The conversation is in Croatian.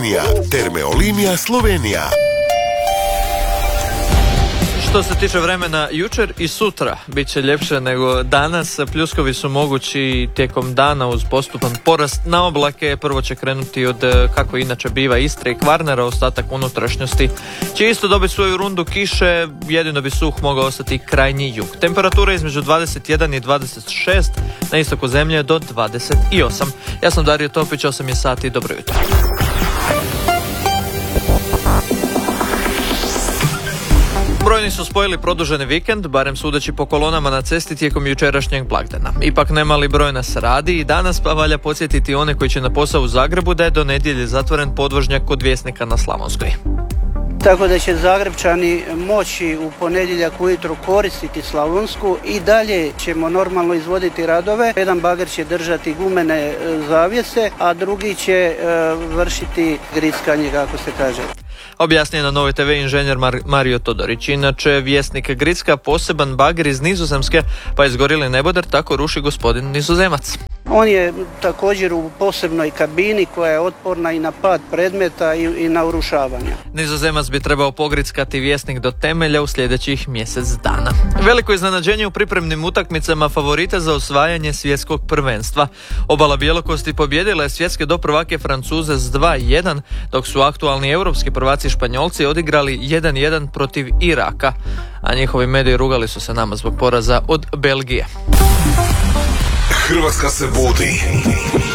Termeolinija Slovenija. Što se tiče vremena, jučer i sutra bit će ljepše nego danas. Pljuskovi su mogući tijekom dana uz postupan porast na oblake. Prvo će krenuti od, kako inače biva, Istre i Kvarnera, ostatak unutrašnjosti će isto dobiti svoju rundu kiše, jedino bi suh mogao ostati krajnji jug. Temperatura između 21 i 26, na istoku zemlje do 28. Ja sam Dario Topić, 8 je sati, dobro jutro. Brojni su spojili produženi vikend, barem sudeći po kolonama na cesti tijekom jučerašnjeg blagdana. Ipak nemali broj nas radi i danas, pa valja podsjetiti one koji će na posao u Zagrebu da je do nedjelje zatvoren podvožnjak kod Vjesnika na Slavonskoj. Tako da će Zagrebčani moći u ponedjeljak ujutro koristiti Slavonsku i dalje ćemo normalno izvoditi radove. Jedan bager će držati gumene zavjese, a drugi će vršiti grickanje, kako se kaže. Objasnije na Novoj TV inženjer Mario Todorić. Inače, Vjesnik gricka poseban bager iz Nizozemske, pa izgorili neboder, tako ruši gospodin Nizozemac. On je također u posebnoj kabini koja je otporna i na pad predmeta i na urušavanje. Nizozemac bi trebao pogrickati Vjesnik do temelja u sljedećih mjesec dana. Veliko iznenađenje u pripremnim utakmicama favorita za osvajanje svjetskog prvenstva. Obala bjelokosti pobjedila je svjetske doprvake Francuze s 2-1, dok su aktualni europski prvaci Španjolci odigrali 1-1 protiv Iraka, a njihovi mediji rugali su se nama zbog poraza od Belgije. Hrvatska se budi.